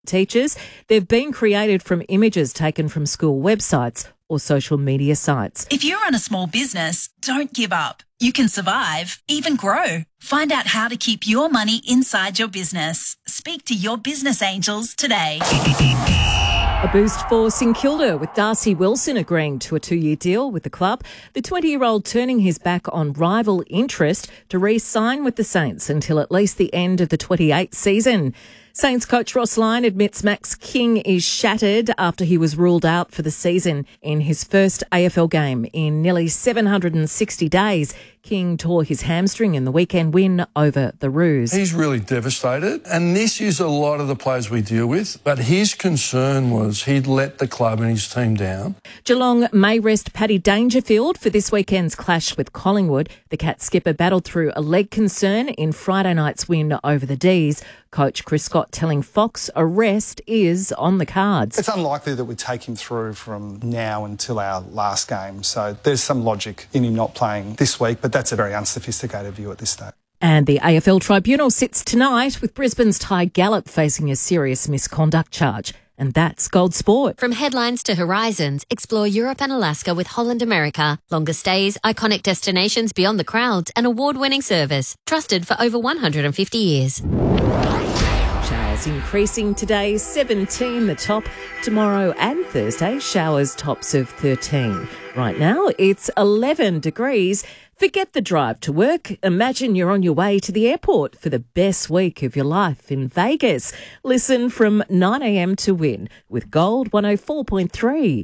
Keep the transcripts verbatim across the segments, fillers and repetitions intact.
teachers. They've been created from images taken from school websites or social media sites. If you run a small business, don't give up. You can survive, even grow. Find out how to keep your money inside your business. Speak to your business angels today. A boost for St Kilda with Darcy Wilson agreeing to a two-year deal with the club. The twenty-year-old turning his back on rival interest to re-sign with the Saints until at least the end of the twenty-eight season. Saints coach Ross Lyon admits Max King is shattered after he was ruled out for the season in his first A F L game in nearly seven hundred sixty days. King tore his hamstring in the weekend win over the Roos. He's really devastated, and this is a lot of the players we deal with, but his concern was he'd let the club and his team down. Geelong may rest Paddy Dangerfield for this weekend's clash with Collingwood. The Cats skipper battled through a leg concern in Friday night's win over the D's. Coach Chris Scott telling Fox a rest is on the cards. It's unlikely that we take him through from now until our last game, so there's some logic in him not playing this week, but that's a very unsophisticated view at this stage. And the A F L Tribunal sits tonight with Brisbane's Ty Gallop facing a serious misconduct charge. And that's Gold Sport. From headlines to horizons, explore Europe and Alaska with Holland America. Longer stays, iconic destinations beyond the crowds, and award-winning service. Trusted for over one hundred fifty years. Showers increasing today, seventeen the top. Tomorrow and Thursday, showers tops of thirteen. Right now, it's eleven degrees. Forget the drive to work. Imagine you're on your way to the airport for the best week of your life in Vegas. Listen from nine a.m. to Win with Gold one oh four point three.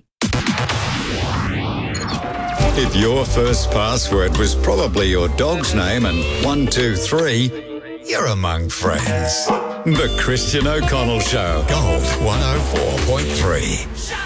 If your first password was probably your dog's name and one two three, you're among friends. The Christian O'Connell Show. Gold one oh four point three.